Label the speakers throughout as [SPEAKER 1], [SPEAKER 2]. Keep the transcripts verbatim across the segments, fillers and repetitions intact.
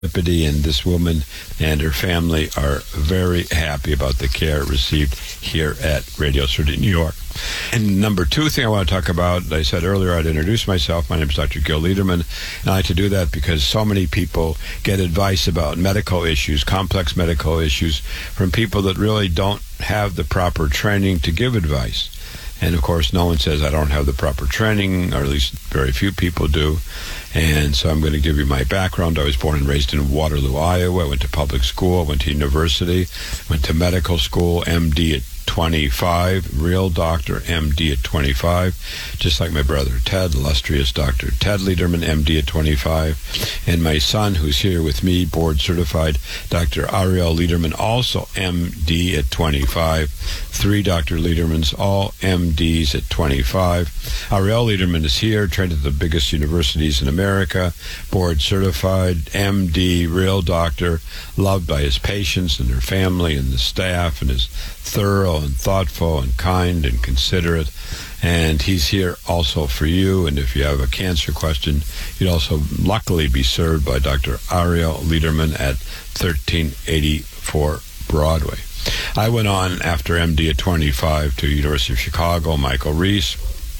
[SPEAKER 1] serendipity, and this woman and her family are very happy about the care received here at Radio Surgery New York. And number two thing I want to talk about, I said earlier I'd introduce myself. My name is Doctor Gil Lederman, and I like to do that because so many people get advice about medical issues, complex medical issues, from people that really don't have the proper training to give advice. And, of course, no one says I don't have the proper training, or at least very few people do. And so I'm going to give you my background. I was born and raised in Waterloo, Iowa. I went to public school, went to university, went to medical school, M D at twenty-five, real doctor, M D at twenty-five, just like my brother Ted, illustrious Doctor Ted Lederman, M D at twenty-five, and my son, who's here with me, board certified, Doctor Ariel Lederman, also M D at twenty-five, three Doctor Ledermans, all M Ds at twenty-five. Ariel Lederman is here, trained at the biggest universities in America, board certified, M D, real doctor, loved by his patients and their family and the staff, and is thorough and thoughtful and kind and considerate. And he's here also for you. And if you have a cancer question, you'd also luckily be served by Doctor Ariel Lederman at thirteen eighty-four Broadway. I went on after M D at twenty-five to University of Chicago, Michael Reese,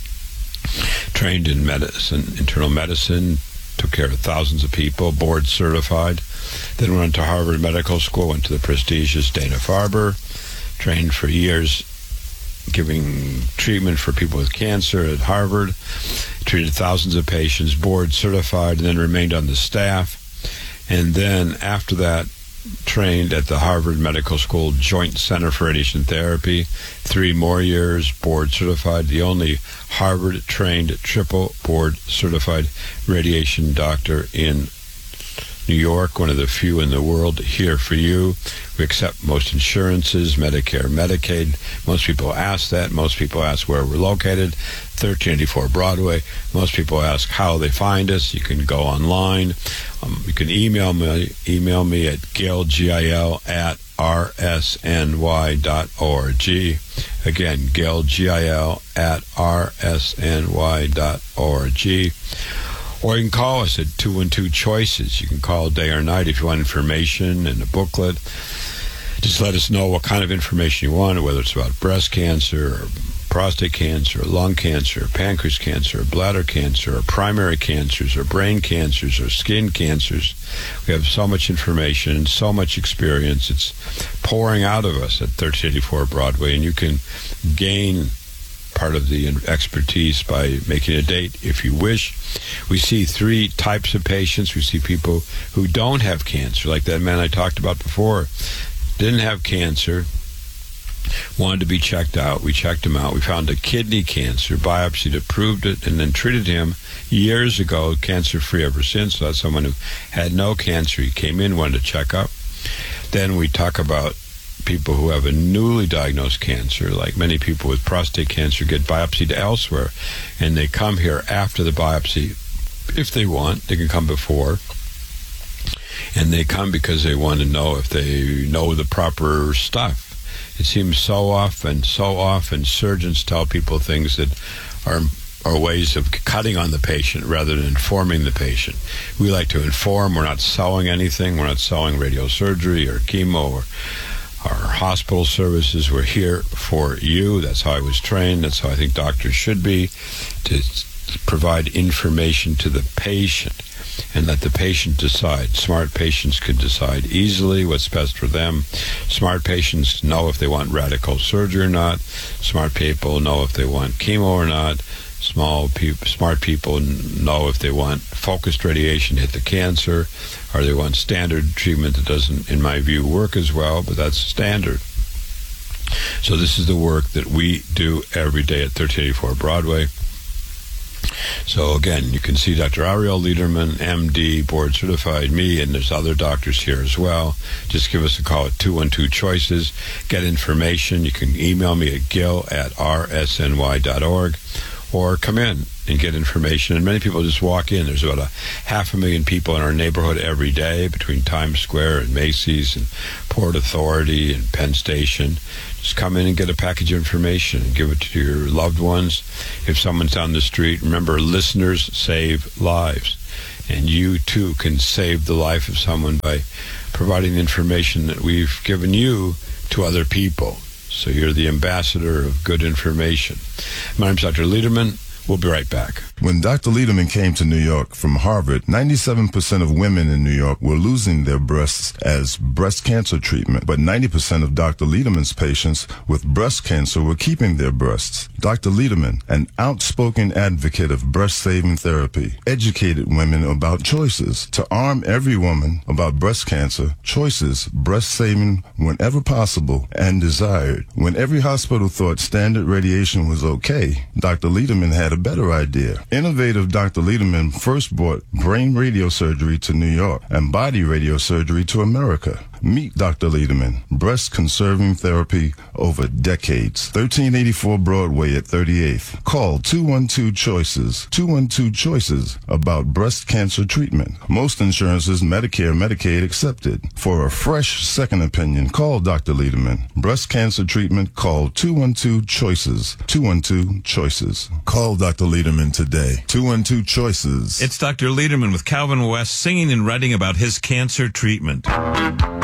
[SPEAKER 1] trained in medicine, internal medicine, took care of thousands of people, board certified. Then went to Harvard Medical School, went to the prestigious Dana-Farber, trained for years giving treatment for people with cancer at Harvard, treated thousands of patients, board certified, and then remained on the staff. And then after that, trained at the Harvard Medical School Joint Center for Radiation Therapy, three more years, board certified, the only Harvard-trained triple board certified radiation doctor in New York, one of the few in the world here for you. We accept most insurances, Medicare, Medicaid. Most people ask that. Most people ask where we're located, thirteen eighty-four Broadway. Most people ask how they find us. You can go online. Um, you can email me, email me at gil, G I L, at r s n y dot org. Again, gil, G I L, at r s n y dot org. Or you can call us at two one two choices. You can call day or night if you want information and a booklet. Just let us know what kind of information you want, whether it's about breast cancer or prostate cancer or lung cancer or pancreas cancer or bladder cancer or primary cancers or brain cancers or skin cancers. We have so much information and so much experience. It's pouring out of us at thirteen eighty-four Broadway, and you can gain part of the expertise by making a date if you wish. We see three types of patients. We see people who don't have cancer, like that man I talked about before. Didn't have cancer, wanted to be checked out. We checked him out. We found a kidney cancer, biopsied it, proved it, and then treated him years ago, cancer-free ever since. So that's someone who had no cancer. He came in, wanted to check up. Then we talk about people who have a newly diagnosed cancer, like many people with prostate cancer get biopsied elsewhere, and they come here after the biopsy. If they want, they can come before. And they come because they want to know if they know the proper stuff. It seems so often, so often surgeons tell people things that are are ways of cutting on the patient rather than informing the patient. We like to inform. We're not selling anything. We're not selling radiosurgery or chemo or our hospital services. We're here for you. That's how I was trained. That's how I think doctors should be, to provide information to the patient and let the patient decide. Smart patients can decide easily what's best for them. Smart patients know if they want radical surgery or not. Smart people know if they want chemo or not. Small pe- smart people know if they want focused radiation to hit the cancer, or they want standard treatment that doesn't, in my view, work as well, but that's standard. So this is the work that we do every day at thirteen eighty-four Broadway. So again, you can see Doctor Ariel Lederman, M D, board certified, me, and there's other doctors here as well. Just give us a call at two one two choices. Get information. You can email me at gil at r s n y dot org. Or come in and get information. And many people just walk in. There's about a half a million people in our neighborhood every day between Times Square and Macy's and Port Authority and Penn Station. Just come in and get a package of information and give it to your loved ones. If someone's down the street, remember, listeners save lives. And you, too, can save the life of someone by providing the information that we've given you to other people. So you're the ambassador of good information. My name's Doctor Lederman. We'll be right back.
[SPEAKER 2] When Doctor Lederman came to New York from Harvard, ninety-seven percent of women in New York were losing their breasts as breast cancer treatment, but ninety percent of Doctor Lederman's patients with breast cancer were keeping their breasts. Doctor Lederman, an outspoken advocate of breast-saving therapy, educated women about choices. To arm every woman about breast cancer, choices, breast-saving whenever possible and desired. When every hospital thought standard radiation was okay, Doctor Lederman had a better idea. Innovative Doctor Lederman first brought brain radiosurgery to New York and body radiosurgery to America. Meet Doctor Lederman, breast conserving therapy over decades. thirteen eighty-four Broadway at thirty-eighth. Call two one two choices, two one two choices about breast cancer treatment. Most insurances, Medicare, Medicaid accepted. For a fresh second opinion, call Doctor Lederman. Breast cancer treatment, call two one two choices, two one two choices. Call Doctor Lederman today. two one two choices.
[SPEAKER 3] It's Doctor Lederman with Calvin West singing and writing about his cancer treatment.